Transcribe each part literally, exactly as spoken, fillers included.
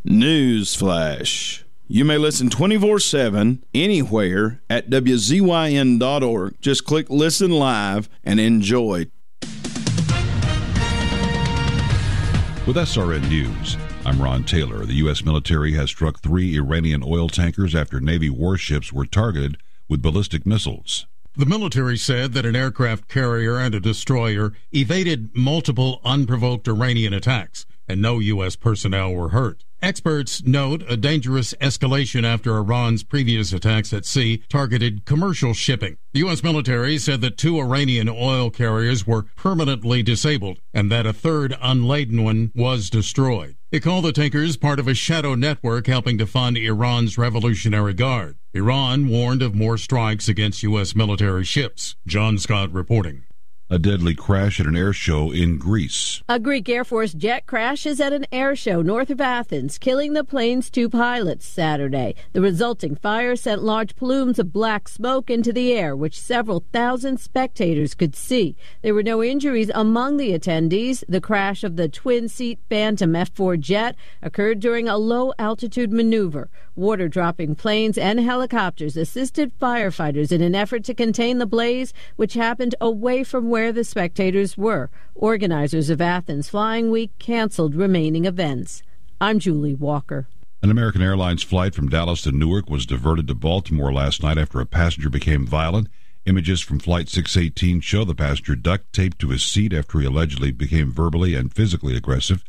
News Flash. You may listen twenty-four seven anywhere at W Z Y N dot org. Just click Listen Live and enjoy. With S R N News, I'm Ron Taylor. The U S military has struck three Iranian oil tankers after Navy warships were targeted with ballistic missiles. The military said that an aircraft carrier and a destroyer evaded multiple unprovoked Iranian attacks, and no U S personnel were hurt. Experts note a dangerous escalation after Iran's previous attacks at sea targeted commercial shipping. The U S military said that two Iranian oil carriers were permanently disabled and that a third unladen one was destroyed. It called the tankers part of a shadow network helping to fund Iran's Revolutionary Guard. Iran warned of more strikes against U S military ships. John Scott reporting. A deadly crash at an air show in Greece. A Greek Air Force jet crashes at an air show north of Athens, killing the plane's two pilots Saturday. The resulting fire sent large plumes of black smoke into the air, which several thousand spectators could see. There were no injuries among the attendees. The crash of the twin-seat Phantom F four jet occurred during a low-altitude maneuver. Water-dropping planes and helicopters assisted firefighters in an effort to contain the blaze, which happened away from where where the spectators were. Organizers of Athens Flying Week canceled remaining events. I'm Julie Walker. An American Airlines flight from Dallas to Newark was diverted to Baltimore last night after a passenger became violent. Images from Flight six eighteen show the passenger duct taped to his seat after he allegedly became verbally and physically aggressive.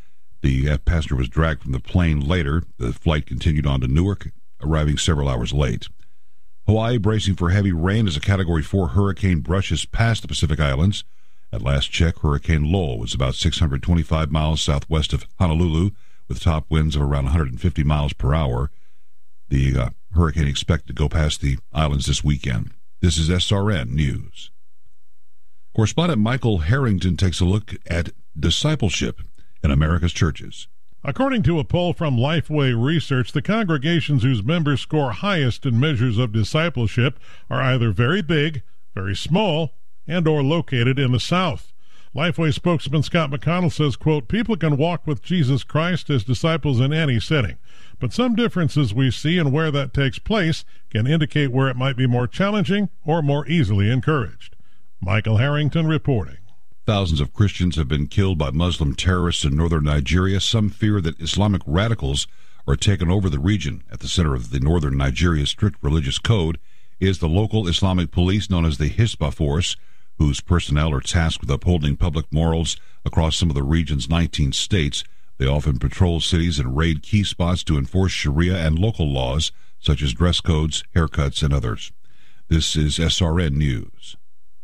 The passenger was dragged from the plane later. The flight continued on to Newark, arriving several hours late. Hawaii bracing for heavy rain as a Category four hurricane brushes past the Pacific Islands. At last check, Hurricane Lowell was about six hundred twenty-five miles southwest of Honolulu, with top winds of around one hundred fifty miles per hour. The uh, hurricane expected to go past the islands this weekend. This is S R N News. Correspondent Michael Harrington takes a look at discipleship in America's churches. According to a poll from Lifeway Research, the congregations whose members score highest in measures of discipleship are either very big, very small, and or located in the South. Lifeway spokesman Scott McConnell says, quote, people can walk with Jesus Christ as disciples in any setting, but some differences we see in where that takes place can indicate where it might be more challenging or more easily encouraged. Michael Harrington reporting. Thousands of Christians have been killed by Muslim terrorists in northern Nigeria. Some fear that Islamic radicals are taking over the region. At the center of the northern Nigeria's strict religious code is the local Islamic police known as the Hisbah Force, whose personnel are tasked with upholding public morals across some of the region's nineteen states. They often patrol cities and raid key spots to enforce Sharia and local laws, such as dress codes, haircuts, and others. This is S R N News.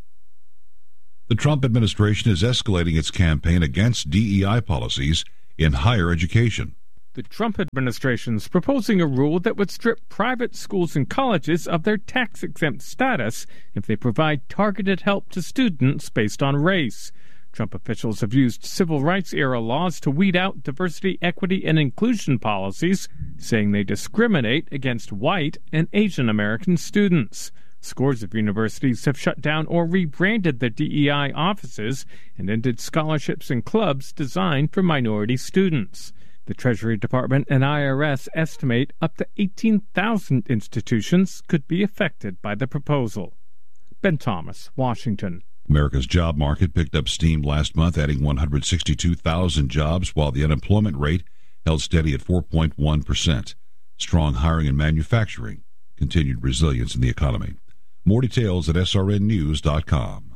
The Trump administration is escalating its campaign against D E I policies in higher education. The Trump administration is proposing a rule that would strip private schools and colleges of their tax-exempt status if they provide targeted help to students based on race. Trump officials have used civil rights-era laws to weed out diversity, equity, and inclusion policies, saying they discriminate against white and Asian American students. Scores of universities have shut down or rebranded their D E I offices and ended scholarships and clubs designed for minority students. The Treasury Department and I R S estimate up to eighteen thousand institutions could be affected by the proposal. Ben Thomas, Washington. America's job market picked up steam last month, adding one hundred sixty-two thousand jobs, while the unemployment rate held steady at four point one percent. Strong hiring in manufacturing continued resilience in the economy. More details at S R N news dot com.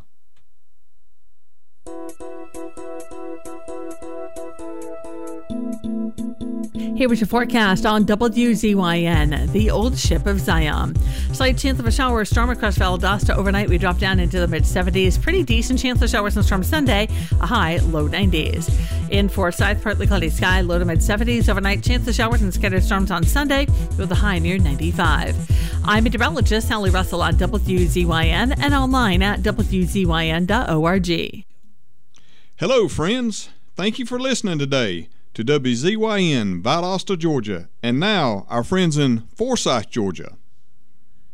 Here was your forecast on W Z Y N, the old ship of Zion. Slight chance of a shower or storm across Valdosta overnight. We drop down into the mid seventies. Pretty decent chance of showers and storms Sunday, a high low nineties. In Forsyth, partly cloudy sky, low to mid seventies. Overnight chance of showers and scattered storms on Sunday with a high near ninety-five. I'm meteorologist Sally Russell on W Z Y N and online at W Z Y N dot org. Hello, friends. Thank you for listening today to W Z Y N, Valdosta, Georgia, and now our friends in Forsyth, Georgia.